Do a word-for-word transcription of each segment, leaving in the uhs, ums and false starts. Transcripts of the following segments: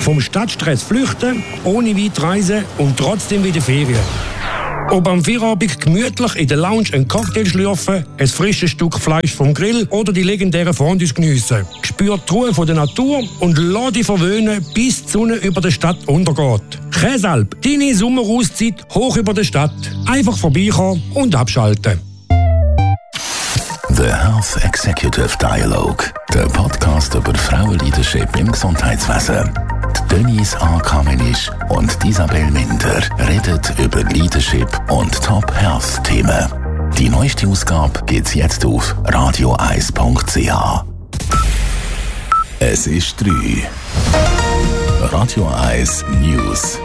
Vom Stadtstress flüchten, ohne weit reisen und trotzdem wieder Ferien. Ob am Feierabend gemütlich in der Lounge einen Cocktail schlürfen, ein frisches Stück Fleisch vom Grill oder die legendären Fondues geniessen. Spür die Ruhe von der Natur und lass dich verwöhnen, bis die Sonne über der Stadt untergeht. Käsalp, deine Sommerauszeit hoch über der Stadt. Einfach vorbeikommen und abschalten. The Health Executive Dialogue, der Podcast über Frauenleadership im Gesundheitswesen. Denise A. Kamenisch und Isabel Minder reden über Leadership und Top-Health-Themen. Die neueste Ausgabe gibt's jetzt auf radio eins punkt c h. Es ist drei. Radio eins News.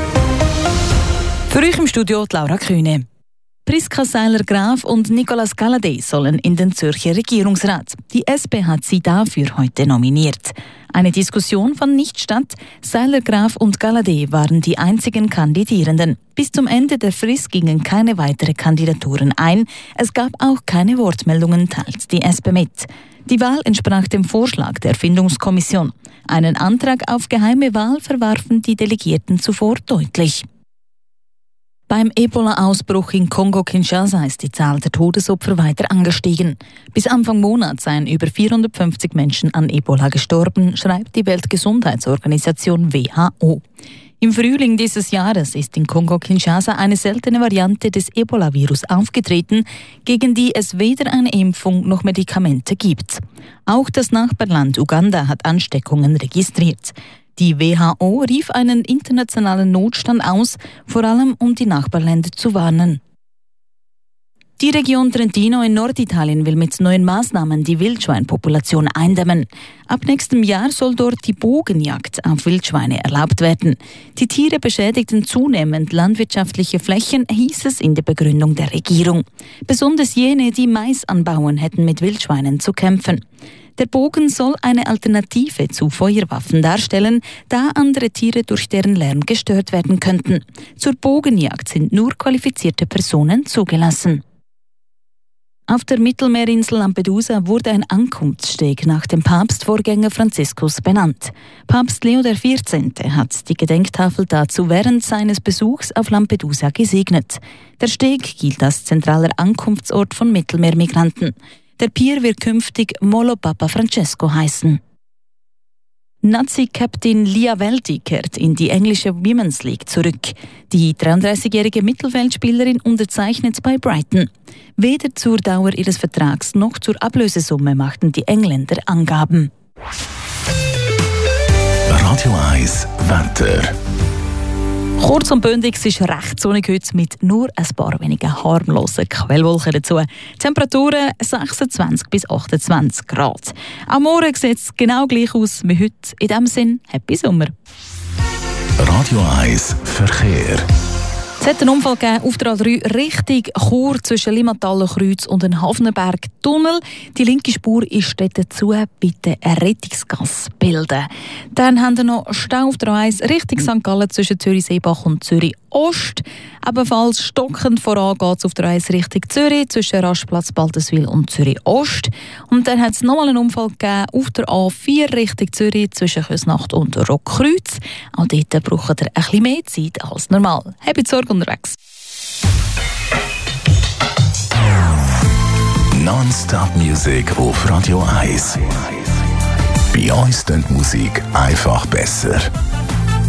Für euch im Studio die Laura Kühne. Priska Seiler-Graf und Nicolas Galladay sollen in den Zürcher Regierungsrat. Die S P hat sie dafür heute nominiert. Eine Diskussion fand nicht statt. Seiler-Graf und Galladay waren die einzigen Kandidierenden. Bis zum Ende der Frist gingen keine weiteren Kandidaturen ein. Es gab auch keine Wortmeldungen, teilt die S P mit. Die Wahl entsprach dem Vorschlag der Findungskommission. Einen Antrag auf geheime Wahl verwarfen die Delegierten zuvor deutlich. Beim Ebola-Ausbruch in Kongo-Kinshasa ist die Zahl der Todesopfer weiter angestiegen. Bis Anfang Monat seien über vierhundertfünfzig Menschen an Ebola gestorben, schreibt die Weltgesundheitsorganisation W H O. Im Frühling dieses Jahres ist in Kongo-Kinshasa eine seltene Variante des Ebola-Virus aufgetreten, gegen die es weder eine Impfung noch Medikamente gibt. Auch das Nachbarland Uganda hat Ansteckungen registriert. Die W H O rief einen internationalen Notstand aus, vor allem um die Nachbarländer zu warnen. Die Region Trentino in Norditalien will mit neuen Maßnahmen die Wildschweinpopulation eindämmen. Ab nächstem Jahr soll dort die Bogenjagd auf Wildschweine erlaubt werden. Die Tiere beschädigten zunehmend landwirtschaftliche Flächen, hieß es in der Begründung der Regierung. Besonders jene, die Mais anbauen, hätten mit Wildschweinen zu kämpfen. Der Bogen soll eine Alternative zu Feuerwaffen darstellen, da andere Tiere durch deren Lärm gestört werden könnten. Zur Bogenjagd sind nur qualifizierte Personen zugelassen. Auf der Mittelmeerinsel Lampedusa wurde ein Ankunftssteg nach dem Papstvorgänger Franziskus benannt. Papst Leo der vierzehnte hat die Gedenktafel dazu während seines Besuchs auf Lampedusa gesegnet. Der Steg gilt als zentraler Ankunftsort von Mittelmeermigranten. Der Pier wird künftig Molo Papa Francesco heißen. Nazi-Captain Lia Welti kehrt in die englische Women's League zurück. Die dreiunddreißigjährige Mittelfeldspielerin unterzeichnet bei Brighton. Weder zur Dauer ihres Vertrags noch zur Ablösesumme machten die Engländer Angaben. Radio eins Wetter. Kurz und bündig, es ist recht sonnig heute mit nur ein paar wenigen harmlosen Quellwolken dazu. Temperaturen sechsundzwanzig bis achtundzwanzig Grad. Am Morgen sieht es genau gleich aus wie heute. In diesem Sinn, Happy Sommer. Radio eins Verkehr. Es hat einen Unfall gegeben auf der A drei Richtung Chur zwischen Limmatallenkreuz und dem Hafnenberg-Tunnel. Die linke Spur ist dort dazu, bitte eine Rettungsgasse bilden. Dann haben wir noch Stau auf der A eins Richtung Sankt Gallen zwischen Zürich-Seebach und Zürich-Ost. Ebenfalls stockend voran geht es auf der A eins Richtung Zürich zwischen Rastplatz Baltenswil und Zürich-Ost. Und dann hat es nochmal einen Unfall gegeben auf der A vier Richtung Zürich zwischen Küsnacht und Rockkreuz. Auch dort braucht ihr ein bisschen mehr Zeit als normal. Habt Sorge unterwegs. Non-Stop Music auf Radio eins. Bei uns klingt Musik einfach besser.